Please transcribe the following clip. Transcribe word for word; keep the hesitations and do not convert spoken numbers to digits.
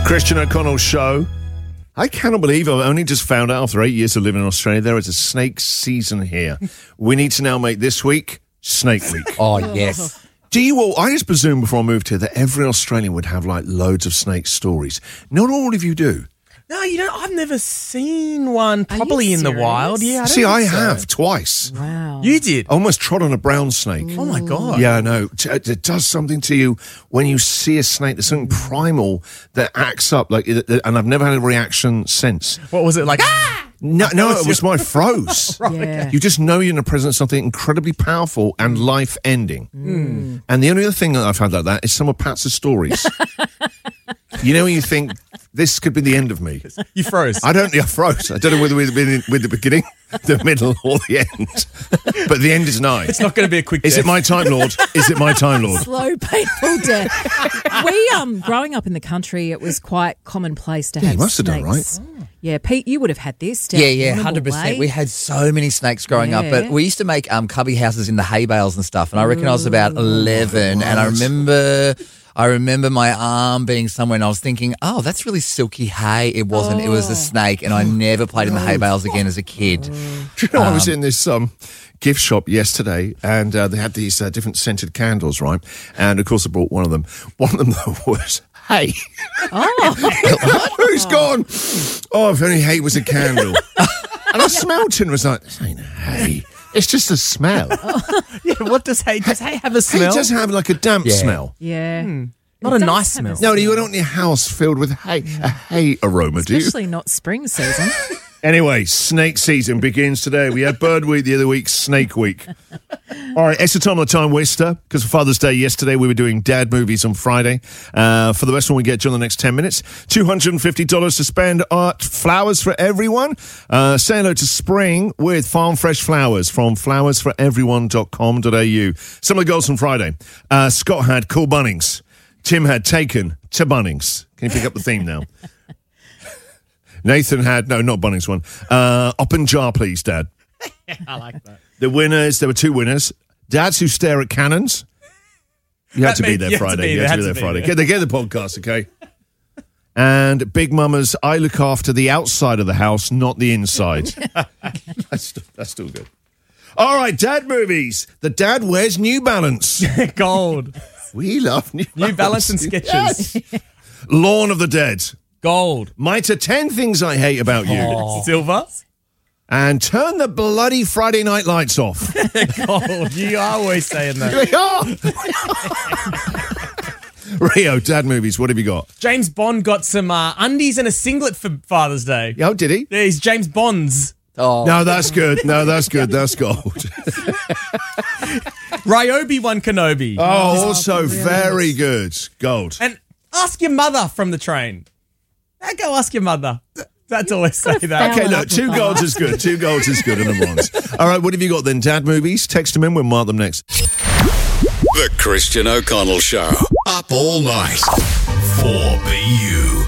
Christian O'Connell Show. I cannot believe I've only just found out after eight years of living in Australia there is a snake season here. We need to now make this week Snake Week. Oh, yes. Do you all, I just presumed before I moved here that every Australian would have like loads of snake stories. Not all of you do. No, you know, I've never seen one properly in the serious? wild. Yeah, I don't See, I think so. have twice. Wow. You did? I almost trod on a brown snake. Oh, my God. Yeah, I know. T- It does something to you when you see a snake. There's something primal that acts up, like, it- and I've never had a reaction since. What was it like? Ah! No, no, it was my froze. Yeah. You just know you're in the presence of something incredibly powerful and life-ending. Mm. And the only other thing that I've had like that is some of Pat's stories. You know when you think, this could be the end of me. You froze. I don't, I froze. I don't know whether we've been in, with the beginning, the middle, or the end. But the end is nigh. It's not going to be a quick Is death. it my time, Lord? Is it my time, Lord? Slow, painful death. We, um, growing up in the country, it was quite commonplace to Yeah, have you must have done, snakes. Yeah, Pete, you would have had this. down Yeah, yeah, Warrnambool one hundred percent. Way. We had so many snakes growing up, but Yeah. we used to make um, cubby houses in the hay bales and stuff, and I reckon I was about eleven, and I remember... I remember my arm being somewhere and I was thinking, oh, that's really silky hay. It wasn't. It was a snake, and I never played in the hay bales again as a kid. Do you know, I was in this um, gift shop yesterday, and uh, they had these uh, different scented candles, right? And, of course, I bought one of them. One of them, though, was hay. Oh, Who's gone? Oh, if only hay was a candle. And I smelled it and was like, this ain't hay. It's just a smell. Yeah, what does hay, does hay have a Hay smell? does have like a damp Yeah. smell. yeah. Not It a does nice have a smell. No, you don't want your house filled with hay, a hay aroma, do you? Especially not spring season. Anyway, snake season begins today. We had Bird Week the other week, Snake Week. All right, it's a time of time waster, because for Father's Day yesterday, we were doing dad movies on Friday. Uh, for the best one we get during the next ten minutes, two hundred fifty dollars to spend at Flowers for Everyone. Uh, say hello to spring with Farm Fresh Flowers from flowers for everyone dot com dot a u. Some of the goals from Friday. Uh, Scott had Cool Bunnings. Tim had Taken to Bunnings. Can you pick up the theme now? Nathan had, no, not Bunnings one. Uh, up and jar, please, Dad. I like that. The winners, there were two winners. Dads who stare at cannons. You had That to be means there you had to Friday. be You there, had to be had there to be Friday. there. Get, they get the podcast, okay? And Big Mama's, I look after the outside of the house, not the inside. that's, still, that's still good. All right, dad movies. The dad wears New Balance. Gold. We love New Balance. New Balance and Skechers. Yes. Lawn of the Dead. Gold. Mitre ten things I hate about you. Oh. Silver. And turn the bloody Friday night lights off. Gold. You are always saying that. We are. Rio, dad movies, what have you got? James Bond got some uh, undies and a singlet for Father's Day. Oh, did he? Yeah, he's James Bond's. Oh, No, that's good. No, that's good. That's gold. Ryobi won Kenobi. Oh, also very good. Gold. And ask your mother from the train. Now go ask your mother. That's always say that. Okay, Foul look, up two with golds is good. Two golds is good and a bronze. All right, what have you got then? Dad movies? Text them in. We'll mark them next. The Christian O'Connell Show. Up all night. four B U.